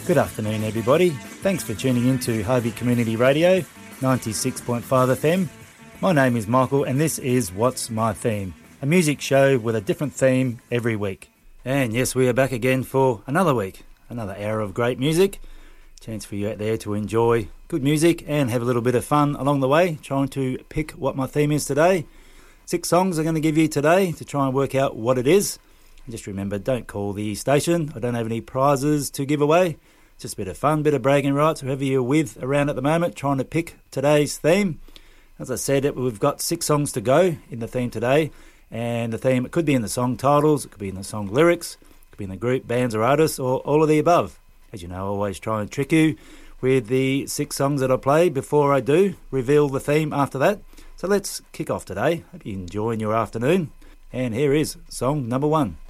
Good afternoon, everybody. Thanks for tuning in to Harvey Community Radio, 96.5 FM. My name is Michael, and this is What's My Theme, a music show with a different theme every week. And yes, we are back again for another week, another hour of great music. Chance for you out there to enjoy good music and have a little bit of fun along the way, trying to pick what my theme is today. 6 songs I'm going to give you today to try and work out what it is. And just remember, don't call the station. I don't have any prizes to give away. Just a bit of fun, bit of bragging rights, whoever you're with around at the moment, trying to pick today's theme. As I said, we've got 6 songs to go in the theme today, and the theme, it could be in the song titles, it could be in the song lyrics, it could be in the group, bands or artists, or all of the above. As you know, I always try and trick you with the 6 songs that I play before I do reveal the theme after that. So let's kick off today. Hope you're enjoying your afternoon. And here is song number 1.